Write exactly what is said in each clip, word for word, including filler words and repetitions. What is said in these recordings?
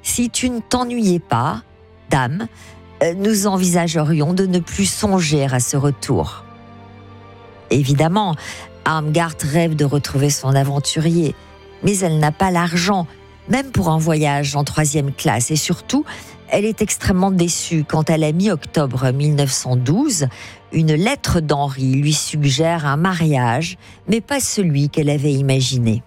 Si tu ne t'ennuyais pas, dame, nous envisagerions de ne plus songer à ce retour. » Évidemment, Armgard rêve de retrouver son aventurier, mais elle n'a pas l'argent, même pour un voyage en troisième classe. Et surtout, elle est extrêmement déçue quand à la mi-octobre mille neuf cent douze, une lettre d'Henri lui suggère un mariage, mais pas celui qu'elle avait imaginé.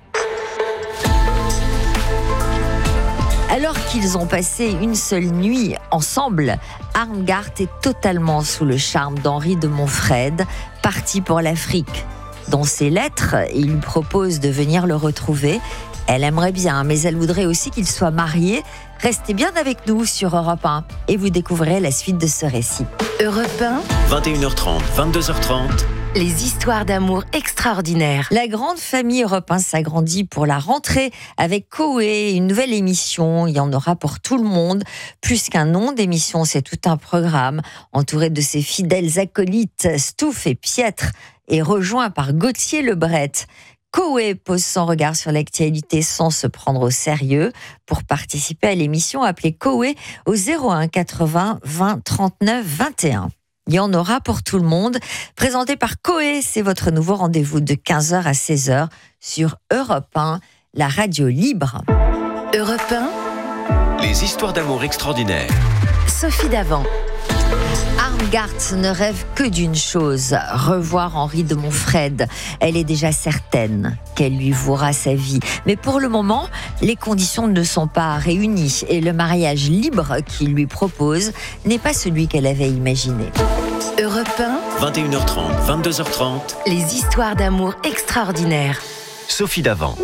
Alors qu'ils ont passé une seule nuit ensemble, Armgard est totalement sous le charme d'Henri de Montfred, parti pour l'Afrique. Dans ses lettres, il lui propose de venir le retrouver. Elle aimerait bien, mais elle voudrait aussi qu'il soit marié. Restez bien avec nous sur Europe un et vous découvrirez la suite de ce récit. Europe un, vingt et une heures trente, vingt-deux heures trente. Les histoires d'amour extraordinaires. La grande famille Europe un s'agrandit pour la rentrée avec Koé, une nouvelle émission. Il y en aura pour tout le monde. Plus qu'un nom d'émission, c'est tout un programme entouré de ses fidèles acolytes Stouff et Pietre et rejoint par Gauthier Lebret. Koé pose son regard sur l'actualité sans se prendre au sérieux. Pour participer à l'émission, appelez Koé au zéro un quatre-vingts vingt trente-neuf vingt et un. Il y en aura pour tout le monde. Présenté par Koé, c'est votre nouveau rendez-vous de quinze heures à seize heures sur Europe un, la radio libre. Europe un, Les histoires d'amour extraordinaires. Sophie Davant. Armgard ne rêve que d'une chose, revoir Henri de Montfred. Elle est déjà certaine qu'elle lui vouera sa vie. Mais pour le moment, les conditions ne sont pas réunies et le mariage libre qu'il lui propose n'est pas celui qu'elle avait imaginé. Europe un, vingt et une heures trente, vingt-deux heures trente. les histoires d'amour extraordinaires. Sophie Davant.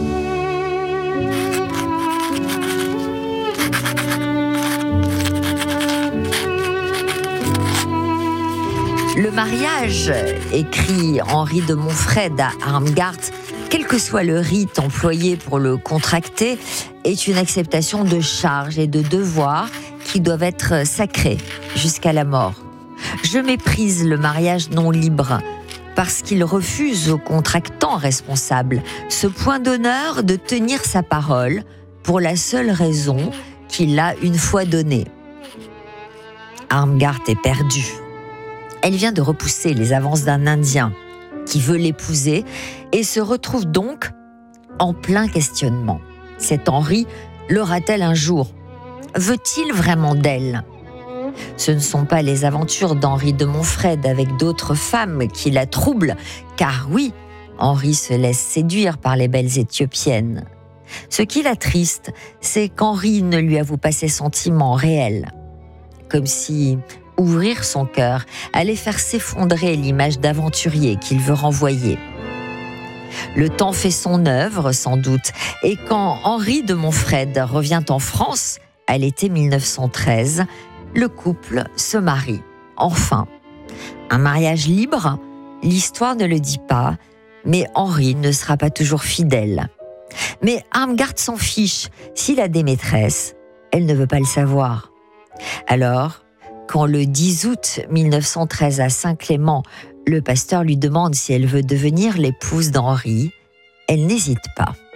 Le mariage, écrit Henri de Montfred à Armgard, quel que soit le rite employé pour le contracter, est une acceptation de charges et de devoirs qui doivent être sacrés jusqu'à la mort. Je méprise le mariage non libre parce qu'il refuse au contractant responsable ce point d'honneur de tenir sa parole pour la seule raison qu'il l'a une fois donnée. Armgard est perdue. Elle vient de repousser les avances d'un Indien qui veut l'épouser et se retrouve donc en plein questionnement. Cet Henri l'aura-t-elle un jour? Veut-il vraiment d'elle? Ce ne sont pas les aventures d'Henri de Montfred avec d'autres femmes qui la troublent, car oui, Henri se laisse séduire par les belles Éthiopiennes. Ce qui l'attriste, c'est qu'Henri ne lui avoue pas ses sentiments réels. Comme si ouvrir son cœur allait faire s'effondrer l'image d'aventurier qu'il veut renvoyer. Le temps fait son œuvre, sans doute, et quand Henri de Montfred revient en France, à l'été mille neuf cent treize, le couple se marie. Enfin, un mariage libre, l'histoire ne le dit pas, mais Henri ne sera pas toujours fidèle. Mais Armgard s'en fiche. S'il a des maîtresses, elle ne veut pas le savoir. Alors, quand le dix août mille neuf cent treize à Saint-Clément, le pasteur lui demande si elle veut devenir l'épouse d'Henri, elle n'hésite pas.